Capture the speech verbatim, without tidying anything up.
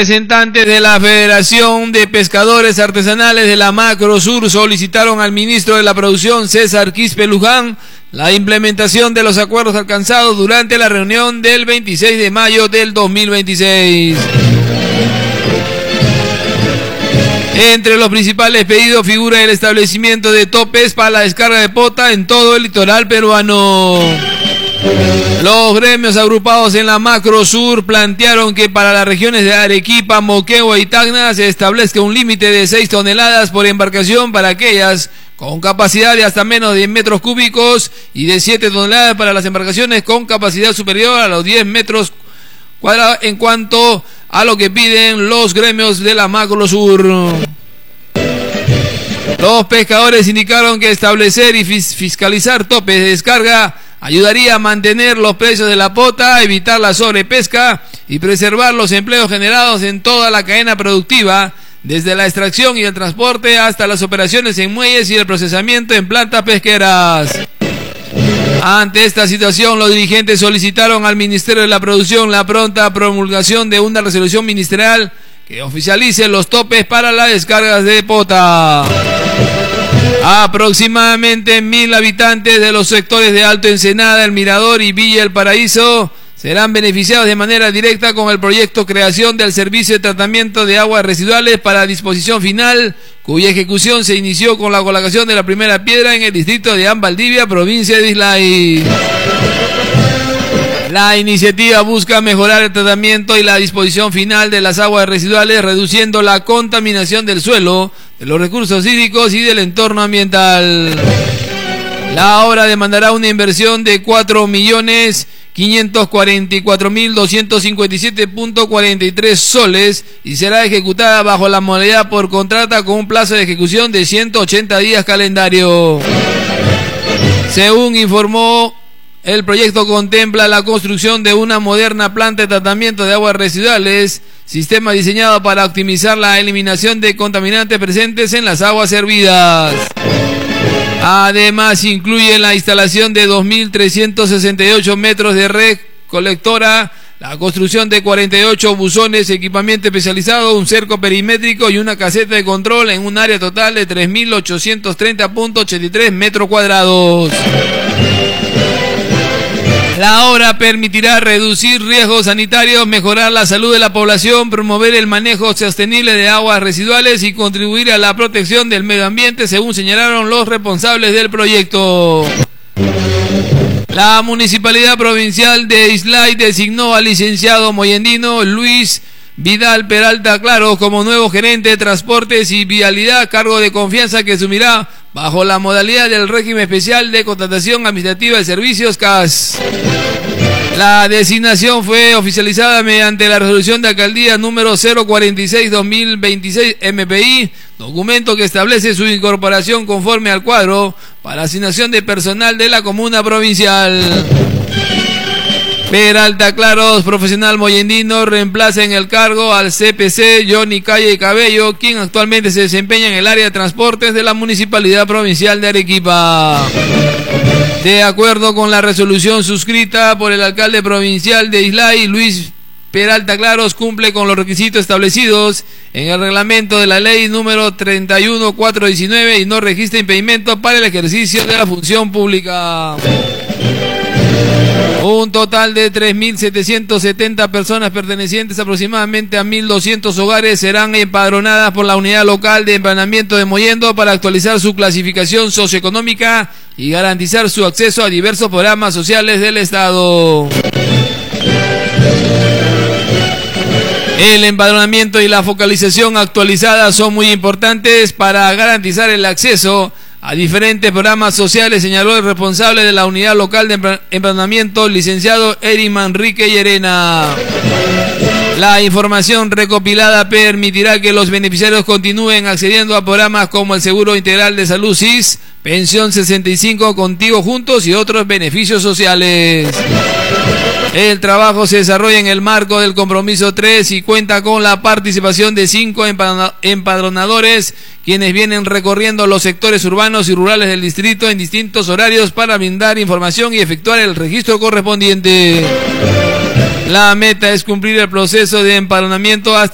Representantes de la Federación de Pescadores Artesanales de la Macro Sur solicitaron al ministro de la Producción, César Quispe Luján, la implementación de los acuerdos alcanzados durante la reunión del veintiséis de mayo del dos mil veintiséis. Entre los principales pedidos figura el establecimiento de topes para la descarga de pota en todo el litoral peruano. Los gremios agrupados en la Macro Sur plantearon que para las regiones de Arequipa, Moquegua y Tacna se establezca un límite de seis toneladas por embarcación para aquellas con capacidad de hasta menos de diez metros cúbicos y de siete toneladas para las embarcaciones con capacidad superior a los diez metros cuadrados en cuanto a lo que piden los gremios de la Macro Sur. Los pescadores indicaron que establecer y fiscalizar topes de descarga ayudaría a mantener los precios de la pota, evitar la sobrepesca y preservar los empleos generados en toda la cadena productiva, desde la extracción y el transporte hasta las operaciones en muelles y el procesamiento en plantas pesqueras. Ante esta situación, los dirigentes solicitaron al Ministerio de la Producción la pronta promulgación de una resolución ministerial que oficialice los topes para las descargas de pota. Aproximadamente mil habitantes de los sectores de Alto Ensenada, El Mirador y Villa El Paraíso serán beneficiados de manera directa con el proyecto Creación del Servicio de Tratamiento de Aguas Residuales para disposición final, cuya ejecución se inició con la colocación de la primera piedra en el distrito de Valdivia, provincia de Islay. La iniciativa busca mejorar el tratamiento y la disposición final de las aguas residuales, reduciendo la contaminación del suelo, de los recursos hídricos y del entorno ambiental. La obra demandará una inversión de cuatro millones quinientos cuarenta y cuatro mil doscientos cincuenta y siete punto cuarenta y tres soles y será ejecutada bajo la modalidad por contrata con un plazo de ejecución de ciento ochenta días calendario. Según informó, el proyecto contempla la construcción de una moderna planta de tratamiento de aguas residuales, sistema diseñado para optimizar la eliminación de contaminantes presentes en las aguas servidas. Además, incluye la instalación de dos mil trescientos sesenta y ocho metros de red colectora, la construcción de cuarenta y ocho buzones, equipamiento especializado, un cerco perimétrico y una caseta de control en un área total de tres mil ochocientos treinta punto ochenta y tres metros cuadrados. La obra permitirá reducir riesgos sanitarios, mejorar la salud de la población, promover el manejo sostenible de aguas residuales y contribuir a la protección del medio ambiente, según señalaron los responsables del proyecto. La Municipalidad Provincial de Islay designó al licenciado moyendino Luis Vidal Peralta Claros como nuevo gerente de Transportes y Vialidad, cargo de confianza que asumirá bajo la modalidad del régimen especial de contratación administrativa de servicios C A S. La designación fue oficializada mediante la resolución de alcaldía número cero cuarenta y seis guión dos mil veintiséis M P I, documento que establece su incorporación conforme al cuadro para asignación de personal de la comuna provincial. Peralta Claros, profesional moyendino, reemplaza en el cargo al C P C Johnny Calle Cabello, quien actualmente se desempeña en el área de transportes de la Municipalidad Provincial de Arequipa. De acuerdo con la resolución suscrita por el alcalde provincial de Islay, Luis Peralta Claros cumple con los requisitos establecidos en el reglamento de la ley número treinta y uno mil cuatrocientos diecinueve y no registra impedimento para el ejercicio de la función pública. Un total de tres mil setecientas setenta personas pertenecientes aproximadamente a mil doscientos hogares serán empadronadas por la unidad local de empadronamiento de Mollendo para actualizar su clasificación socioeconómica y garantizar su acceso a diversos programas sociales del Estado. El empadronamiento y la focalización actualizada son muy importantes para garantizar el acceso a diferentes programas sociales, señaló el responsable de la unidad local de empadronamiento, licenciado Eri Manrique Llerena. La información recopilada permitirá que los beneficiarios continúen accediendo a programas como el Seguro Integral de Salud S I S, Pensión sesenta y cinco, Contigo Juntos y otros beneficios sociales. El trabajo se desarrolla en el marco del compromiso tres y cuenta con la participación de cinco empadronadores, quienes vienen recorriendo los sectores urbanos y rurales del distrito en distintos horarios para brindar información y efectuar el registro correspondiente. La meta es cumplir el proceso de empadronamiento hasta